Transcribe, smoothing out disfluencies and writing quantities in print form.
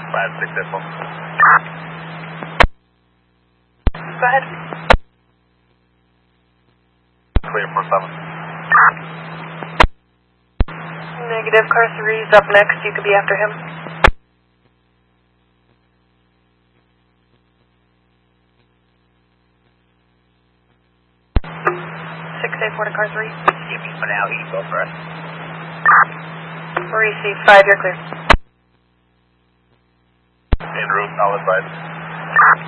5-6 decimal. Go ahead. Clear for 7. Negative, car 3's up next. You could be after him. 684 to car 3. Give me for now, you go first. Receive 5, you're clear. En route, solid 5.